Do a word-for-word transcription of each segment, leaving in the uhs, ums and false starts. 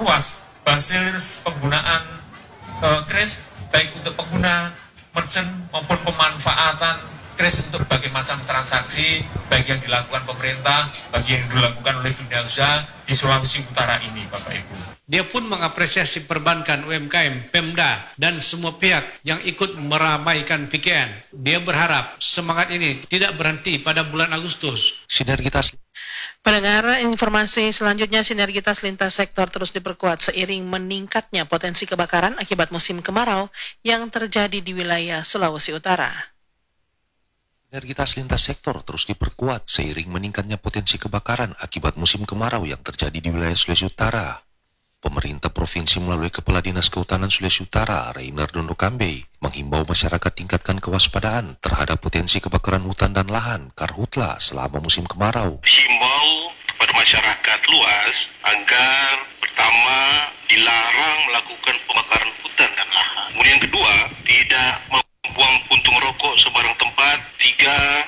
memperluas basis penggunaan uh, kris baik untuk pengguna, merchant maupun pemanfaatan kris untuk berbagai macam transaksi baik yang dilakukan pemerintah, bagi yang dilakukan oleh dunia usaha di Sulawesi Utara ini, Bapak Ibu. Dia pun mengapresiasi perbankan, U M K M, Pemda, dan semua pihak yang ikut meramaikan P K N. Dia berharap semangat ini tidak berhenti pada bulan Agustus. Sinergitas. Pendengar, informasi selanjutnya, sinergitas lintas sektor terus diperkuat seiring meningkatnya potensi kebakaran akibat musim kemarau yang terjadi di wilayah Sulawesi Utara. Sinergitas lintas sektor terus diperkuat seiring meningkatnya potensi kebakaran akibat musim kemarau yang terjadi di wilayah Sulawesi Utara. Pemerintah Provinsi melalui Kepala Dinas Kehutanan Sulawesi Utara, Rainer Dondo Kambe, menghimbau masyarakat tingkatkan kewaspadaan terhadap potensi kebakaran hutan dan lahan karhutla selama musim kemarau. Himbau kepada masyarakat luas agar pertama dilarang melakukan pembakaran hutan dan lahan. Kemudian kedua, tidak membuang puntung rokok sebarang tempat. Tiga,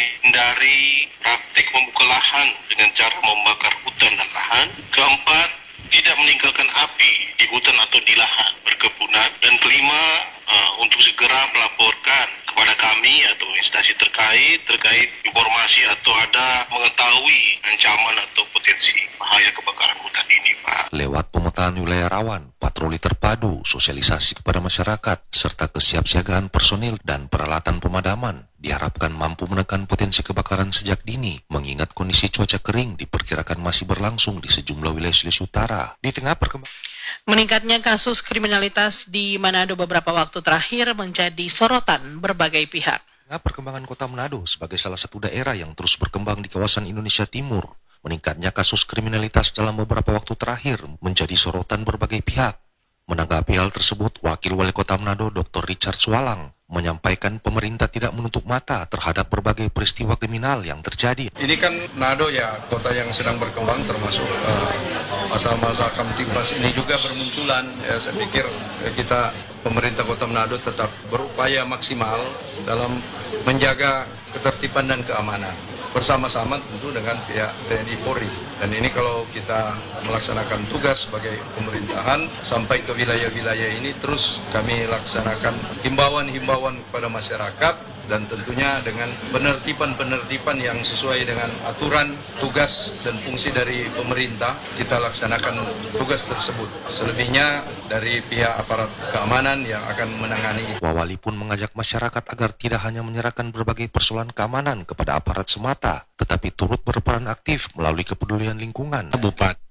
hindari praktik membuka lahan dengan cara membakar hutan dan lahan. Keempat, tidak meninggalkan api di hutan atau di lahan perkebunan. Dan kelima, uh, untuk segera melaporkan kepada kami atau instansi terkait terkait informasi atau ada mengetahui ancaman atau potensi bahaya kebakaran hutan ini, Pak. Lewat pemetaan wilayah rawan, patroli terpadu, sosialisasi kepada masyarakat, serta kesiapsiagaan personil dan peralatan pemadaman, diharapkan mampu menekan potensi kebakaran sejak dini, mengingat kondisi cuaca kering diperkirakan masih berlangsung di sejumlah wilayah Sulawesi Utara. Di tengah perkembangan Meningkatnya kasus kriminalitas di Manado beberapa waktu terakhir menjadi sorotan berbagai pihak. Nah, perkembangan kota Manado sebagai salah satu daerah yang terus berkembang di kawasan Indonesia Timur, meningkatnya kasus kriminalitas dalam beberapa waktu terakhir menjadi sorotan berbagai pihak. Menanggapi hal tersebut, Wakil Wali Kota Manado Doktor Richard Sualang menyampaikan pemerintah tidak menutup mata terhadap berbagai peristiwa kriminal yang terjadi. Ini kan Manado ya kota yang sedang berkembang, termasuk uh, masa-masa Kamtibmas ini juga bermunculan. Ya, saya pikir ya, kita pemerintah Kota Manado tetap berupaya maksimal dalam menjaga ketertiban dan keamanan bersama-sama tentu dengan pihak T N I Polri. Dan ini kalau kita melaksanakan tugas sebagai pemerintahan sampai ke wilayah-wilayah ini terus kami laksanakan himbauan-himbauan kepada masyarakat dan tentunya dengan penertiban-penertiban yang sesuai dengan aturan, tugas, dan fungsi dari pemerintah, kita laksanakan tugas tersebut. Selebihnya dari pihak aparat keamanan yang akan menangani. Wawali pun mengajak masyarakat agar tidak hanya menyerahkan berbagai persoalan keamanan kepada aparat semata, tetapi turut berperan aktif melalui kepedulian lingkungan. Bupati.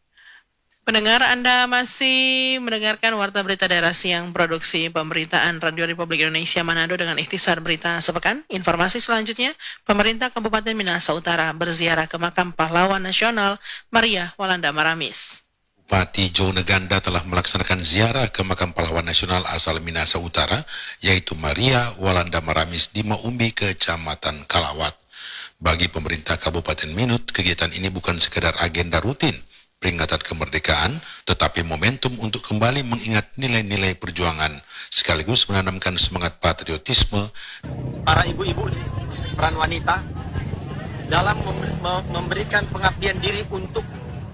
Pendengar, Anda masih mendengarkan Warta Berita Daerah Siang Produksi Pemberitaan Radio Republik Indonesia Manado dengan ikhtisar berita sepekan. Informasi selanjutnya, pemerintah Kabupaten Minahasa Utara berziarah ke makam pahlawan nasional Maria Walanda Maramis. Bupati Joneganda telah melaksanakan ziarah ke makam pahlawan nasional asal Minahasa Utara, yaitu Maria Walanda Maramis di Maumbi, Kecamatan Kalawat. Bagi pemerintah Kabupaten Minut, kegiatan ini bukan sekedar agenda rutin peringatan kemerdekaan, tetapi momentum untuk kembali mengingat nilai-nilai perjuangan, sekaligus menanamkan semangat patriotisme. Para ibu-ibu, peran wanita dalam memberikan pengabdian diri untuk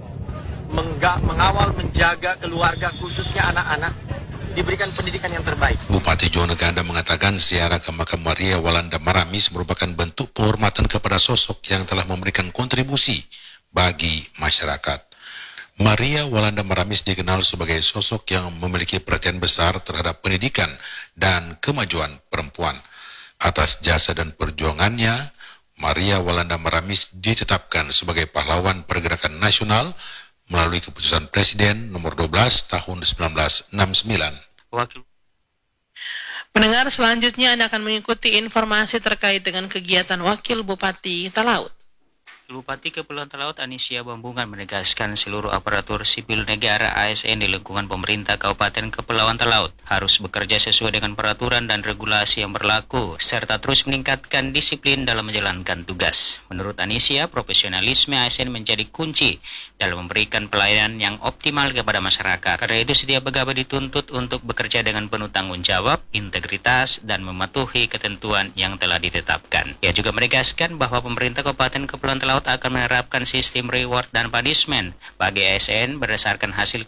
mengawal, menjaga keluarga, khususnya anak-anak, diberikan pendidikan yang terbaik. Bupati Joneganda mengatakan ziarah ke makam Maria Walanda Maramis merupakan bentuk penghormatan kepada sosok yang telah memberikan kontribusi bagi masyarakat. Maria Walanda Maramis dikenal sebagai sosok yang memiliki perhatian besar terhadap pendidikan dan kemajuan perempuan. Atas jasa dan perjuangannya, Maria Walanda Maramis ditetapkan sebagai pahlawan pergerakan nasional melalui keputusan Presiden nomor dua belas tahun seribu sembilan ratus enam puluh sembilan. Wakil. Pendengar, selanjutnya Anda akan mengikuti informasi terkait dengan kegiatan Wakil Bupati Talaut. Bupati Kepulauan Talaut Anisia Bambungan menegaskan seluruh aparatur sipil negara A S N di lingkungan pemerintah Kabupaten Kepulauan Talaut harus bekerja sesuai dengan peraturan dan regulasi yang berlaku, serta terus meningkatkan disiplin dalam menjalankan tugas. Menurut Anisia, profesionalisme A S N menjadi kunci dalam memberikan pelayanan yang optimal kepada masyarakat. Karena itu setiap pegawai dituntut untuk bekerja dengan penuh tanggung jawab, integritas, dan mematuhi ketentuan yang telah ditetapkan. Ia juga menegaskan bahwa pemerintah Kabupaten Kepulauan Talaut akan menerapkan sistem reward dan punishment bagi A S N berdasarkan hasil